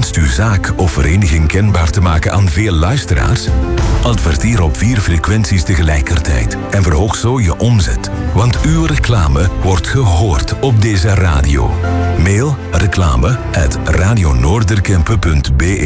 wenst uw zaak of vereniging kenbaar te maken aan veel luisteraars? Adverteer op 4 frequenties tegelijkertijd en verhoog zo je omzet. Want uw reclame wordt gehoord op deze radio. Mail reclame@radionoorderkempen.be